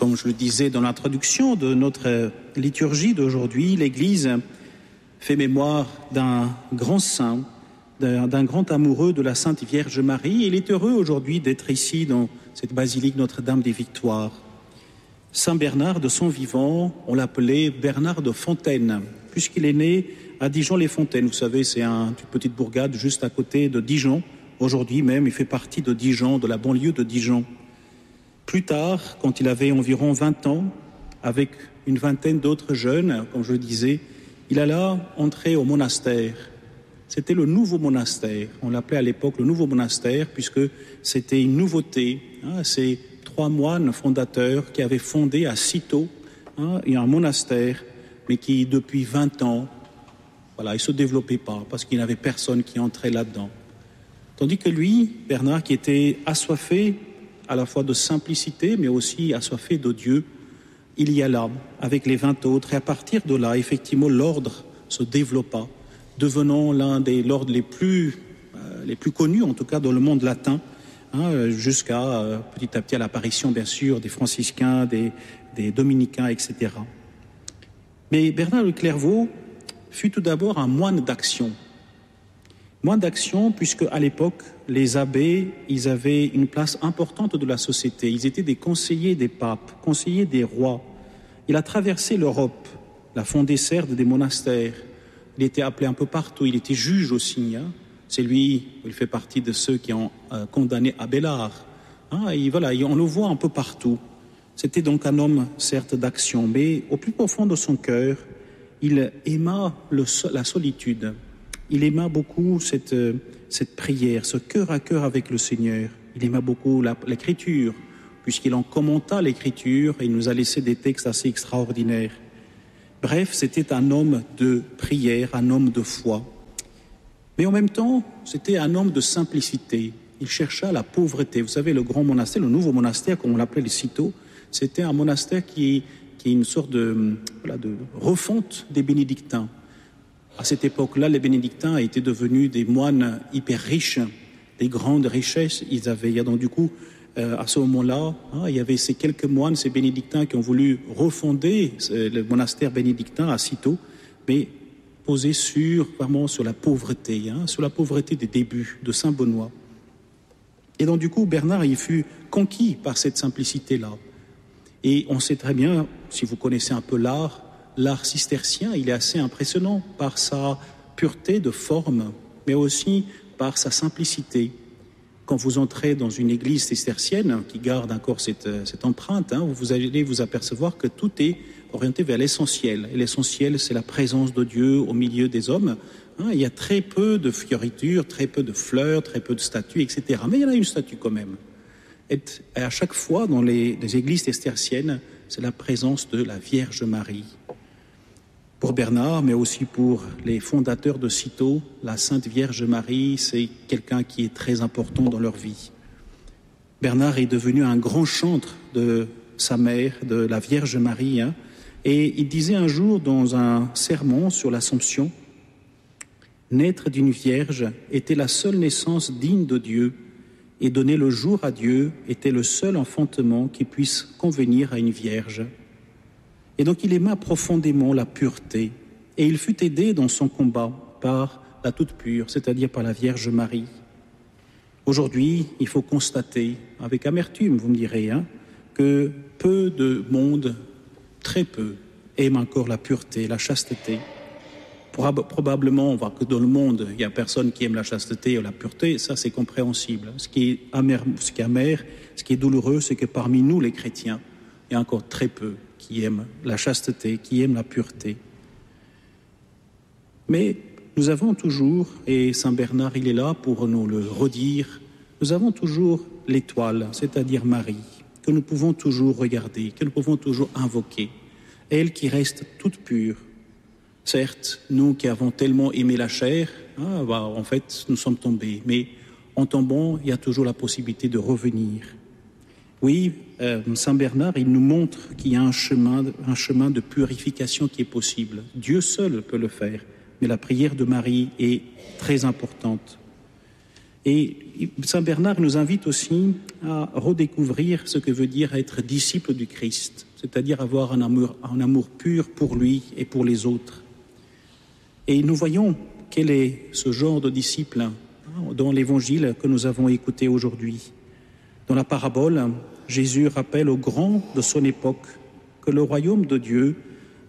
Comme je le disais dans l'introduction de notre liturgie d'aujourd'hui, l'Église fait mémoire d'un grand saint, d'un grand amoureux de la Sainte Vierge Marie. Il est heureux aujourd'hui d'être ici dans cette basilique Notre-Dame des Victoires. Saint Bernard, de son vivant, on l'appelait Bernard de Fontaine, puisqu'il est né à Dijon-les-Fontaines. Vous savez, c'est une petite bourgade juste à côté de Dijon. Aujourd'hui même, il fait partie de Dijon, de la banlieue de Dijon. Plus tard, quand il avait environ 20 ans, avec une vingtaine d'autres jeunes, comme je le disais, il alla entrer au monastère. C'était le nouveau monastère. On l'appelait à l'époque le nouveau monastère, puisque c'était une nouveauté. C'est 3 moines fondateurs qui avaient fondé à Cîteaux un monastère, mais qui, depuis 20 ans, il ne se développait pas, parce qu'il n'y avait personne qui entrait là-dedans. Tandis que lui, Bernard, qui était assoiffé à la fois de simplicité, mais aussi assoiffé de Dieu, il y alla avec les 20 autres. Et à partir de là, effectivement, l'ordre se développa, devenant l'un des ordres les plus connus, en tout cas dans le monde latin, jusqu'à petit à petit à l'apparition, bien sûr, des franciscains, des dominicains, etc. Mais Bernard de Clairvaux fut tout d'abord un moine d'action. Moine d'action, puisque à l'époque, les abbés, ils avaient une place importante de la société. Ils étaient des conseillers des papes, conseillers des rois. Il a traversé l'Europe, il a fondé certes des monastères. Il était appelé un peu partout. Il était juge aussi. C'est lui, il fait partie de ceux qui ont condamné Abélard. Et voilà, on le voit un peu partout. C'était donc un homme, certes, d'action, mais au plus profond de son cœur, il aima la solitude. Il aima beaucoup cette prière, ce cœur à cœur avec le Seigneur. Il aima beaucoup l'écriture, puisqu'il en commenta l'écriture et il nous a laissé des textes assez extraordinaires. Bref, c'était un homme de prière, un homme de foi. Mais en même temps, c'était un homme de simplicité. Il chercha la pauvreté. Vous savez, le grand monastère, le nouveau monastère, comme on l'appelait les Cîteaux, c'était un monastère qui est une sorte de refonte des bénédictins. À cette époque-là, les bénédictins étaient devenus des moines hyper riches, des grandes richesses. Il y a donc du coup, à ce moment-là, il y avait ces quelques moines, ces bénédictins qui ont voulu refonder le monastère bénédictin à Cîteaux, mais posé vraiment sur la pauvreté, sur la pauvreté des débuts de Saint-Benoît. Et donc du coup, Bernard, il fut conquis par cette simplicité-là. Et on sait très bien, si vous connaissez un peu l'art cistercien, il est assez impressionnant par sa pureté de forme, mais aussi par sa simplicité. Quand vous entrez dans une église cistercienne qui garde encore cette empreinte, vous allez vous apercevoir que tout est orienté vers l'essentiel. Et l'essentiel, c'est la présence de Dieu au milieu des hommes. Il y a très peu de fioritures, très peu de fleurs, très peu de statues, etc. Mais il y en a une statue quand même. Et à chaque fois, dans les églises cisterciennes, c'est la présence de la Vierge Marie. Pour Bernard, mais aussi pour les fondateurs de Cîteaux, la Sainte Vierge Marie, c'est quelqu'un qui est très important dans leur vie. Bernard est devenu un grand chantre de sa mère, de la Vierge Marie, et il disait un jour dans un sermon sur l'Assomption, « Naître d'une Vierge était la seule naissance digne de Dieu, et donner le jour à Dieu était le seul enfantement qui puisse convenir à une Vierge. » Et donc il aima profondément la pureté, et il fut aidé dans son combat par la toute pure, c'est-à-dire par la Vierge Marie. Aujourd'hui, il faut constater, avec amertume, vous me direz, que peu de monde, très peu, aiment encore la pureté, la chasteté. Probablement, on voit que dans le monde, il n'y a personne qui aime la chasteté ou la pureté, ça c'est compréhensible. Ce qui est amer, ce qui est douloureux, c'est que parmi nous, les chrétiens, il y a encore très peu qui aiment la chasteté, qui aiment la pureté. Mais nous avons toujours, et Saint Bernard il est là pour nous le redire, nous avons toujours l'étoile, c'est-à-dire Marie, que nous pouvons toujours regarder, que nous pouvons toujours invoquer, elle qui reste toute pure. Certes, nous qui avons tellement aimé la chair, en fait, nous sommes tombés, mais en tombant, il y a toujours la possibilité de revenir. Oui, Saint Bernard, il nous montre qu'il y a un chemin de purification qui est possible. Dieu seul peut le faire, mais la prière de Marie est très importante. Et Saint Bernard nous invite aussi à redécouvrir ce que veut dire être disciple du Christ, c'est-à-dire avoir un amour pur pour lui et pour les autres. Et nous voyons quel est ce genre de disciple dans l'évangile que nous avons écouté aujourd'hui. Dans la parabole, Jésus rappelle aux grands de son époque que le royaume de Dieu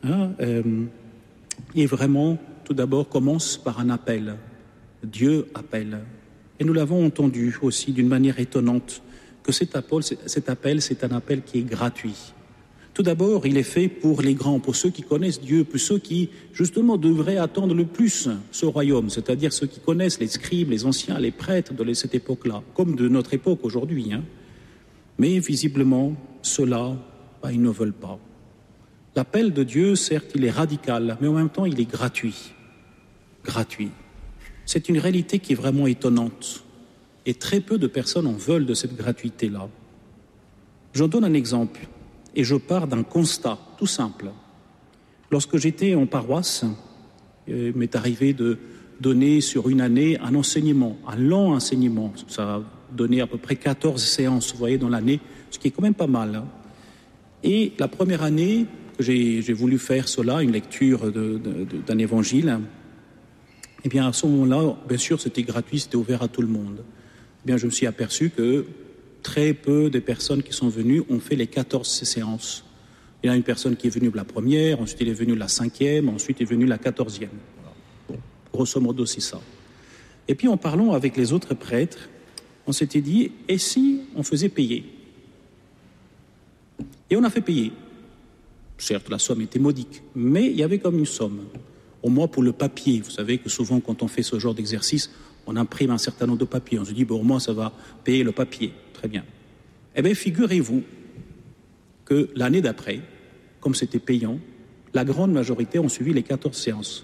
est vraiment, tout d'abord, commence par un appel. Dieu appelle. Et nous l'avons entendu aussi d'une manière étonnante, que cet appel, c'est un appel qui est gratuit. Tout d'abord, il est fait pour les grands, pour ceux qui connaissent Dieu, pour ceux qui, justement, devraient attendre le plus ce royaume, c'est-à-dire ceux qui connaissent les scribes, les anciens, les prêtres de cette époque-là, comme de notre époque aujourd'hui. Mais visiblement, ceux-là, ils ne veulent pas. L'appel de Dieu, certes, il est radical, mais en même temps, il est gratuit. Gratuit. C'est une réalité qui est vraiment étonnante. Et très peu de personnes en veulent de cette gratuité-là. J'en donne un exemple. Et je pars d'un constat tout simple. Lorsque j'étais en paroisse, il m'est arrivé de donner sur une année un enseignement, un long enseignement. Ça a donné à peu près 14 séances, vous voyez, dans l'année, ce qui est quand même pas mal. Et la première année que j'ai voulu faire cela, une lecture d'un évangile, eh bien à ce moment-là, bien sûr, c'était gratuit, c'était ouvert à tout le monde. Eh bien, je me suis aperçu que très peu de personnes qui sont venues ont fait les 14 séances. Il y a une personne qui est venue la première, ensuite il est venu la 5e, ensuite il est venu la 14e. Bon, grosso modo, c'est ça. Et puis en parlant avec les autres prêtres, on s'était dit, et si on faisait payer? Et on a fait payer. Certes, la somme était modique, mais il y avait comme une somme. Au moins pour le papier. Vous savez que souvent, quand on fait ce genre d'exercice, on imprime un certain nombre de papiers. On se dit, au moins, ça va payer le papier. Très bien. Eh bien, figurez-vous que l'année d'après, comme c'était payant, la grande majorité ont suivi les 14 séances.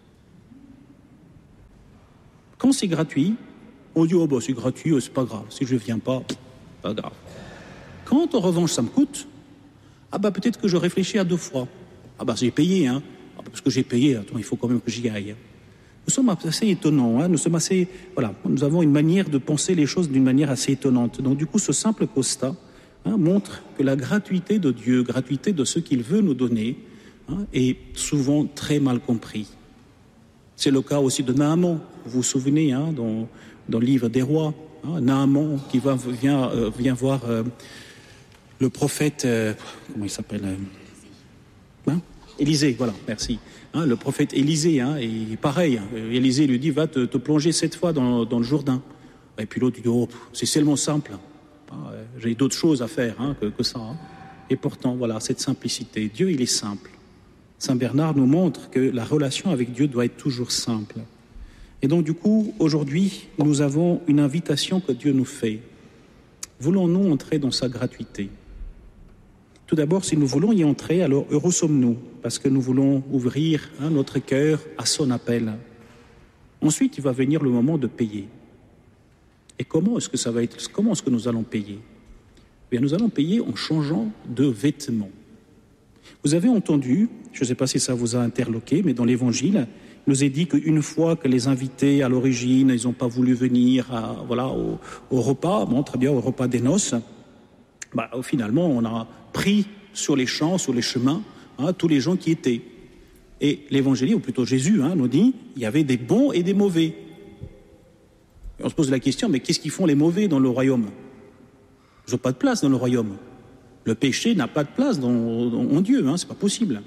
Quand c'est gratuit, on dit, c'est gratuit, c'est pas grave. Si je ne viens pas grave. Quand, en revanche, ça me coûte, peut-être que je réfléchis à 2 fois. J'ai payé, parce que j'ai payé, attends, il faut quand même que j'y aille. Nous sommes assez étonnants, nous avons une manière de penser les choses d'une manière assez étonnante. Donc du coup, ce simple constat montre que la gratuité de Dieu, gratuité de ce qu'il veut nous donner, est souvent très mal compris. C'est le cas aussi de Naaman, vous vous souvenez, dans le livre des rois, Naaman qui vient voir le prophète, comment il s'appelle Élisée, voilà, merci. Le prophète Élisée, et pareil, Élisée lui dit, va te plonger 7 fois dans le Jourdain. Et puis l'autre dit, c'est tellement simple, j'ai d'autres choses à faire que ça. Et pourtant, voilà, cette simplicité. Dieu, il est simple. Saint Bernard nous montre que la relation avec Dieu doit être toujours simple. Et donc, du coup, aujourd'hui, nous avons une invitation que Dieu nous fait. Voulons-nous entrer dans sa gratuité ? Tout d'abord, si nous voulons y entrer, alors heureux sommes-nous, parce que nous voulons ouvrir notre cœur à son appel. Ensuite, il va venir le moment de payer. Et comment est-ce que nous allons payer ? Eh bien, nous allons payer en changeant de vêtements. Vous avez entendu, je ne sais pas si ça vous a interloqué, mais dans l'Évangile, il nous est dit qu'une fois que les invités à l'origine, ils n'ont pas voulu venir au repas, très bien, au repas des noces, finalement, on a pris sur les champs, sur les chemins, tous les gens qui étaient. Et l'Évangile, ou plutôt Jésus, nous dit, il y avait des bons et des mauvais. Et on se pose la question, mais qu'est-ce qu'ils font les mauvais dans le royaume ? Ils n'ont pas de place dans le royaume. Le péché n'a pas de place en Dieu, c'est pas possible.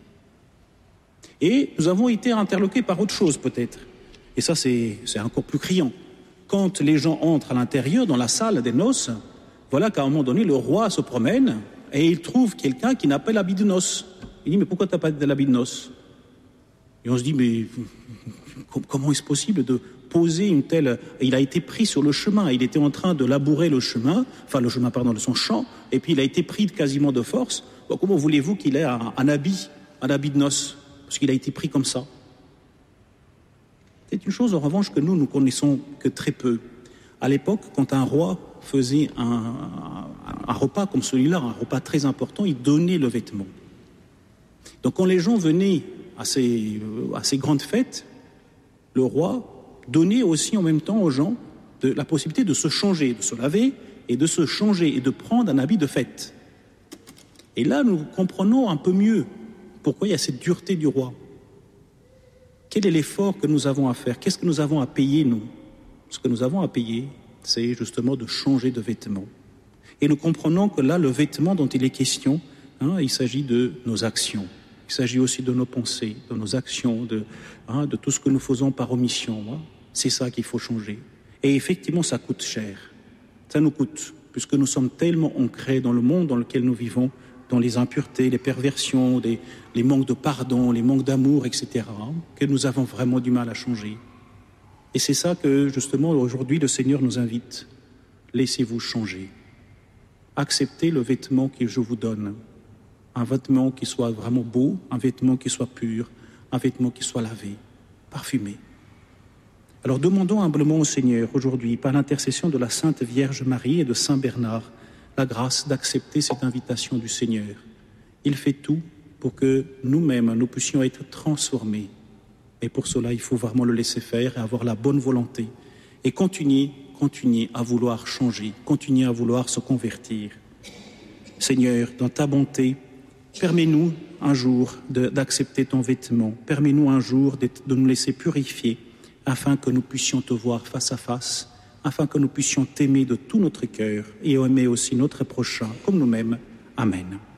Et nous avons été interloqués par autre chose peut-être. Et ça, c'est encore plus criant. Quand les gens entrent à l'intérieur, dans la salle des noces, voilà qu'à un moment donné, le roi se promène et il trouve quelqu'un qui n'a pas l'habit de noces. Il dit, mais pourquoi tu n'as pas l'habit de noces ? Et on se dit, mais comment est-ce possible de poser une telle... Il a été pris sur le chemin, il était en train de labourer le chemin de son champ, et puis il a été pris quasiment de force. Comment voulez-vous qu'il ait un habit de noces ? Parce qu'il a été pris comme ça. C'est une chose, en revanche, que nous connaissons que très peu. À l'époque, quand un roi faisait un repas comme celui-là, un repas très important, il donnait le vêtement. Donc quand les gens venaient à ces grandes fêtes, le roi donnait aussi en même temps aux gens de la possibilité de se changer, de se laver et de se changer et de prendre un habit de fête. Et là, nous comprenons un peu mieux pourquoi il y a cette dureté du roi. Quel est l'effort que nous avons à faire? Qu'est-ce que nous avons à payer, nous? Ce que nous avons à payer, c'est justement de changer de vêtements. Et nous comprenons que là, le vêtement dont il est question, il s'agit de nos actions. Il s'agit aussi de nos pensées, de nos actions, de tout ce que nous faisons par omission. C'est ça qu'il faut changer. Et effectivement, ça coûte cher. Ça nous coûte, puisque nous sommes tellement ancrés dans le monde dans lequel nous vivons, dans les impuretés, les perversions, les manques de pardon, les manques d'amour, etc., que nous avons vraiment du mal à changer. Et c'est ça que, justement, aujourd'hui, le Seigneur nous invite. Laissez-vous changer. Acceptez le vêtement que je vous donne. Un vêtement qui soit vraiment beau, un vêtement qui soit pur, un vêtement qui soit lavé, parfumé. Alors demandons humblement au Seigneur aujourd'hui, par l'intercession de la Sainte Vierge Marie et de Saint Bernard, la grâce d'accepter cette invitation du Seigneur. Il fait tout pour que nous-mêmes, nous puissions être transformés. Et pour cela, il faut vraiment le laisser faire et avoir la bonne volonté. Et continuer à vouloir changer, continuer à vouloir se convertir. Seigneur, dans ta bonté, permets-nous un jour d'accepter ton vêtement. Permets-nous un jour de nous laisser purifier afin que nous puissions te voir face à face, afin que nous puissions t'aimer de tout notre cœur et aimer aussi notre prochain comme nous-mêmes. Amen.